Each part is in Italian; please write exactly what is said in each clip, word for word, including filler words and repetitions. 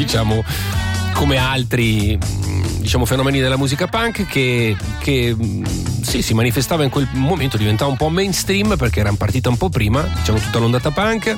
diciamo come altri diciamo fenomeni della musica punk che, che sì, si manifestava in quel momento, diventava un po' mainstream perché era partita un po' prima, diciamo tutta l'ondata punk,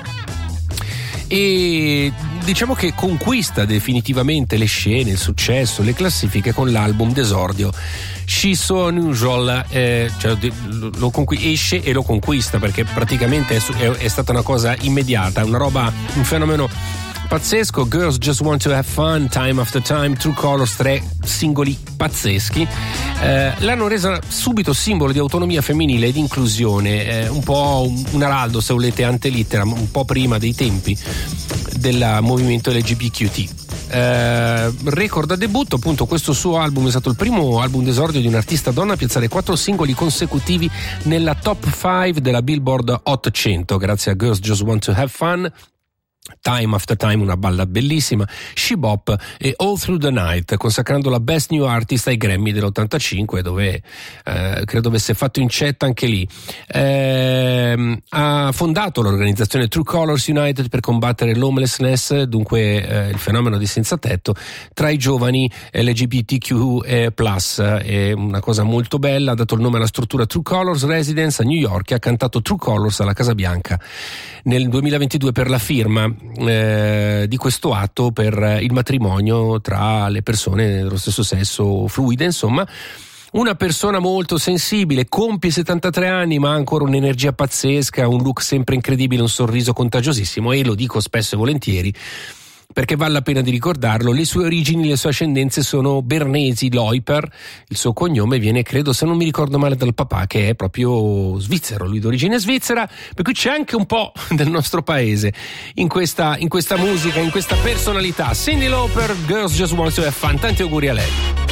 e diciamo che conquista definitivamente le scene, il successo, le classifiche con l'album d'esordio She's So Unusual, eh, cioè lo, lo conqu- esce e lo conquista perché praticamente è, è, è stata una cosa immediata, una roba, un fenomeno pazzesco. Girls Just Want to Have Fun, Time After Time, True Colors, tre singoli pazzeschi. Eh, l'hanno resa subito simbolo di autonomia femminile e di inclusione, eh, un po' un, un araldo, se volete, ante litteram, un po' prima dei tempi del movimento L G B T Q. Eh, record da debutto, appunto questo suo album è stato il primo album d'esordio di un'artista donna a piazzare quattro singoli consecutivi nella top cinque della Billboard Hot cento grazie a Girls Just Want to Have Fun, Time After Time, una ballad bellissima, She Bop e All Through the Night, consacrando la Best New Artist ai Grammy dell'ottantacinque, dove eh, credo avesse fatto incetta anche lì. Eh, ha fondato l'organizzazione True Colors United per combattere l'homelessness, dunque eh, il fenomeno di senza tetto tra i giovani L G B T Q plus, è una cosa molto bella. Ha dato il nome alla struttura True Colors Residence a New York e ha cantato True Colors alla Casa Bianca nel duemilaventidue per la firma eh, di questo atto per il matrimonio tra le persone dello stesso sesso fluide. Insomma, una persona molto sensibile, compie settantatré anni ma ha ancora un'energia pazzesca, un look sempre incredibile, un sorriso contagiosissimo, e lo dico spesso e volentieri perché vale la pena di ricordarlo. Le sue origini, le sue ascendenze sono Bernesi Loiper, il suo cognome viene, credo, se non mi ricordo male, dal papà, che è proprio svizzero, lui d'origine svizzera, per cui c'è anche un po' del nostro paese in questa, in questa musica, in questa personalità. Cyndi Lauper, Girls Just Want to Have Fun, tanti auguri a lei.